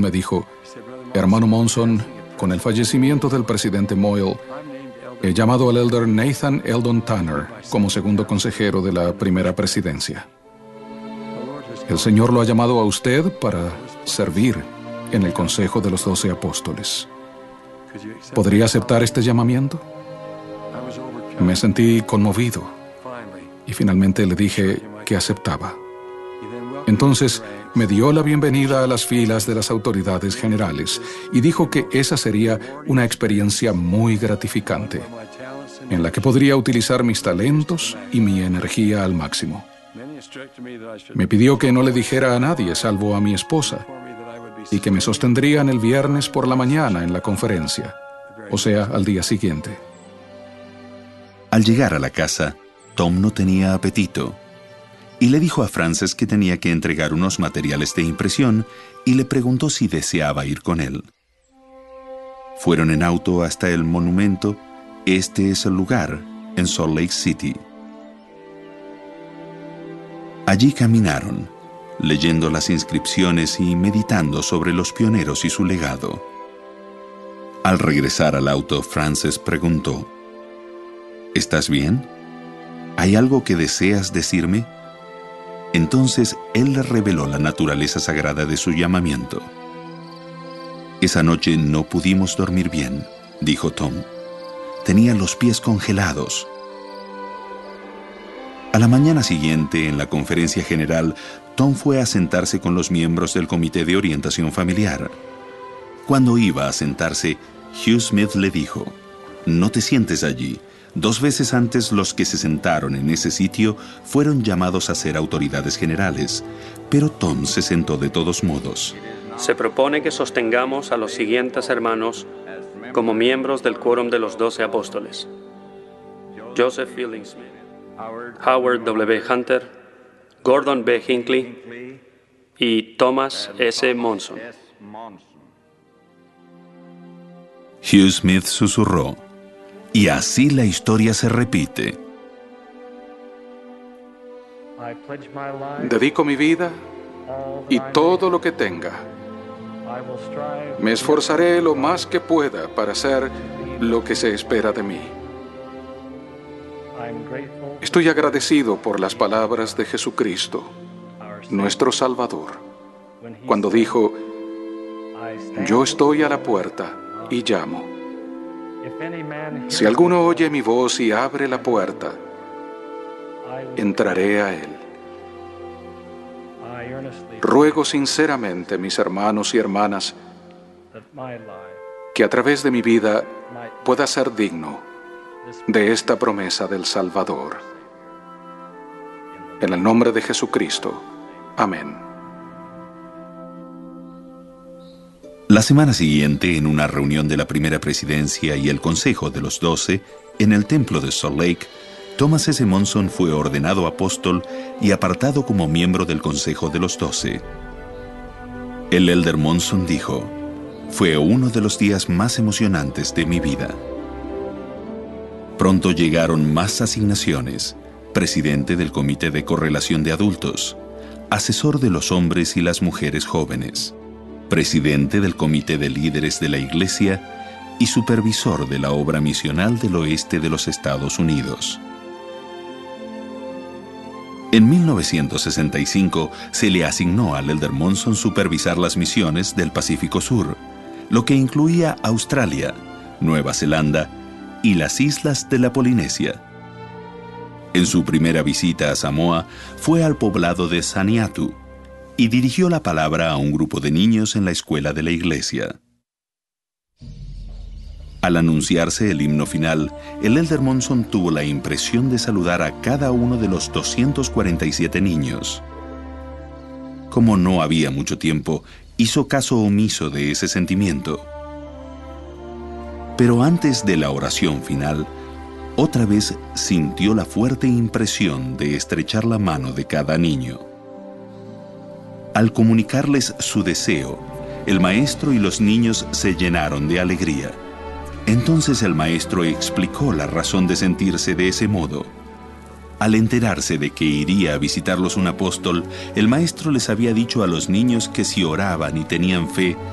me dijo: hermano Monson, con el fallecimiento del presidente Moyle, he llamado al elder Nathan Eldon Tanner como segundo consejero de la primera presidencia. El Señor lo ha llamado a usted para servir en el Consejo de los 12 Apóstoles. ¿Podría aceptar este llamamiento? Me sentí conmovido y finalmente le dije que aceptaba. Entonces me dio la bienvenida a las filas de las autoridades generales y dijo que esa sería una experiencia muy gratificante, en la que podría utilizar mis talentos y mi energía al máximo. Me pidió que no le dijera a nadie salvo a mi esposa y que me sostendrían el viernes por la mañana en la conferencia, o sea, al día siguiente. Al llegar a la casa, Tom no tenía apetito y le dijo a Frances que tenía que entregar unos materiales de impresión y le preguntó si deseaba ir con él. Fueron en auto hasta el monumento. Este es el lugar, en Salt Lake City. Allí caminaron, leyendo las inscripciones y meditando sobre los pioneros y su legado. Al regresar al auto, Frances preguntó: ¿estás bien? ¿Hay algo que deseas decirme? Entonces él le reveló la naturaleza sagrada de su llamamiento. Esa noche no pudimos dormir bien, dijo Tom. Tenía los pies congelados. A la mañana siguiente, en la conferencia general, Tom fue a sentarse con los miembros del Comité de Orientación Familiar. Cuando iba a sentarse, Hugh Smith le dijo: no te sientes allí. 2 veces antes los que se sentaron en ese sitio fueron llamados a ser autoridades generales, pero Tom se sentó de todos modos. Se propone que sostengamos a los siguientes hermanos como miembros del quórum de los 12 apóstoles: Joseph Fielding Smith, Howard W. Hunter, Gordon B. Hinckley y Thomas S. Monson. Hugh Smith susurró: y así la historia se repite. Dedico mi vida y todo lo que tenga. Me esforzaré lo más que pueda para hacer lo que se espera de mí. Estoy agradecido por las palabras de Jesucristo, nuestro Salvador, cuando dijo: yo estoy a la puerta y llamo. Si alguno oye mi voz y abre la puerta, entraré a él. Ruego sinceramente, mis hermanos y hermanas, que a través de mi vida pueda ser digno de esta promesa del Salvador. En el nombre de Jesucristo. Amén. La semana siguiente, en una reunión de la primera presidencia y el Consejo de los 12, en el templo de Salt Lake, Thomas S. Monson fue ordenado apóstol y apartado como miembro del Consejo de los 12. El elder Monson dijo: fue uno de los días más emocionantes de mi vida. Pronto llegaron más asignaciones: presidente del Comité de Correlación de Adultos, asesor de los hombres y las mujeres jóvenes, presidente del Comité de Líderes de la Iglesia y supervisor de la obra misional del oeste de los Estados Unidos. En 1965 se le asignó al elder Monson supervisar las misiones del Pacífico Sur, lo que incluía Australia, Nueva Zelanda y las islas de la Polinesia. En su primera visita a Samoa fue al poblado de Saniatu y dirigió la palabra a un grupo de niños en la escuela de la iglesia. Al anunciarse el himno final, el elder Monson tuvo la impresión de saludar a cada uno de los 247 niños. Como no había mucho tiempo, hizo caso omiso de ese sentimiento. Pero antes de la oración final, otra vez sintió la fuerte impresión de estrechar la mano de cada niño. Al comunicarles su deseo, el maestro y los niños se llenaron de alegría. Entonces el maestro explicó la razón de sentirse de ese modo. Al enterarse de que iría a visitarlos un apóstol, el maestro les había dicho a los niños que si oraban y tenían fe,